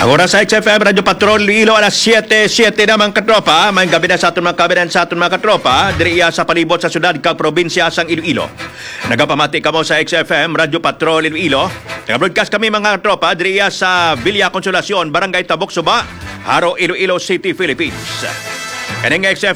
Ang oras sa XFM, Radyo Patrol, Ilo, alas 7:07 naman katropa. May gabi na sa aton mga kabinan sa aton mga katropa. Diriya sa palibot sa syudad kag probinsya sang Iloilo. Nagapamati kamo sa XFM, Radyo Patrol, Iloilo. Nag-broadcast kami mga katropa diriya sa Villa Consolacion, Barangay Tabok, Suba, Haro, Iloilo City, Philippines. Kaning